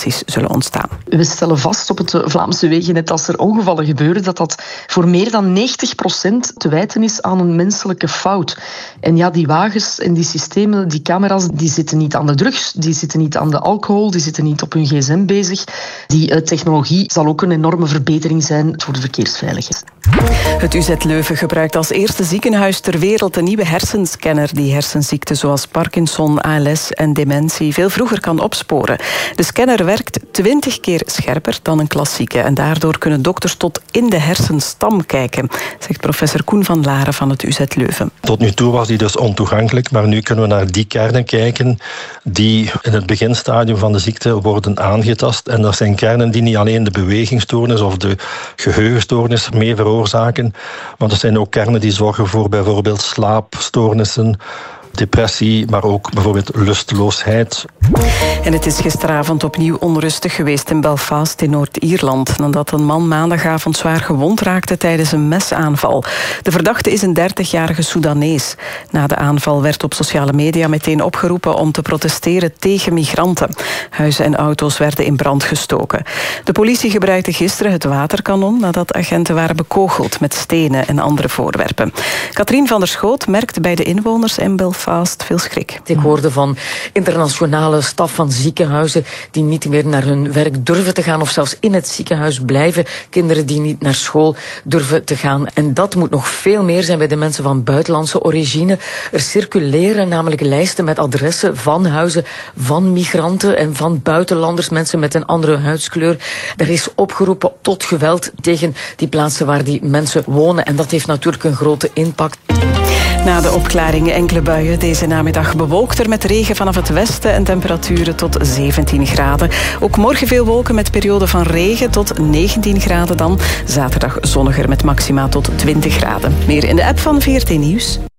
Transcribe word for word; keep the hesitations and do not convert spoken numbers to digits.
complicaties zullen ontstaan. We stellen vast op het Vlaamse wegennet als er ongevallen gebeuren dat dat voor meer dan negentig procent te wijten is aan een menselijke fout. En ja, die wagens en die systemen, die camera's, die zitten niet aan de drugs, die zitten niet aan de alcohol, die zitten niet op hun gsm bezig. Die uh, technologie zal ook een enorme verbetering zijn voor de verkeersveiligheid. Het U Z Leuven gebruikt als eerste ziekenhuis ter wereld een nieuwe hersenscanner die hersenziekten zoals Parkinson, A L S en dementie veel vroeger kan opsporen. De scanner werkt twintig keer scherper dan een klassieke en daardoor kunnen dokters tot in de hersenstam kijken, zegt professor Koen van Laren van het U Z Leuven. Tot nu toe was die dus ontoegankelijk, maar nu kunnen we naar die kernen kijken die in het beginstadium van de ziekte worden aangetast. En dat zijn kernen die niet alleen de bewegingsstoornis of de geheugenstoornis mee veroorzaken, want er zijn ook kernen die zorgen voor bijvoorbeeld slaapstoornissen, depressie, maar ook bijvoorbeeld lusteloosheid. En het is gisteravond opnieuw onrustig geweest in Belfast in Noord-Ierland, nadat een man maandagavond zwaar gewond raakte tijdens een mesaanval. De verdachte is een dertigjarige Soedanees. Na de aanval werd op sociale media meteen opgeroepen om te protesteren tegen migranten. Huizen en auto's werden in brand gestoken. De politie gebruikte gisteren het waterkanon nadat agenten waren bekogeld met stenen en andere voorwerpen. Katrien van der Schoot merkt bij de inwoners in Belfast veel schrik. Ik hoorde van internationale staf van ziekenhuizen die niet meer naar hun werk durven te gaan of zelfs in het ziekenhuis blijven. Kinderen die niet naar school durven te gaan. En dat moet nog veel meer zijn bij de mensen van buitenlandse origine. Er circuleren namelijk lijsten met adressen van huizen van migranten en van buitenlanders, mensen met een andere huidskleur. Er is opgeroepen tot geweld tegen die plaatsen waar die mensen wonen. En dat heeft natuurlijk een grote impact. Na de opklaringen enkele buien deze namiddag bewolkter met regen vanaf het westen en temperaturen tot zeventien graden. Ook morgen veel wolken met perioden van regen tot negentien graden dan. Zaterdag zonniger met maxima tot twintig graden. Meer in de app van V R T Nieuws.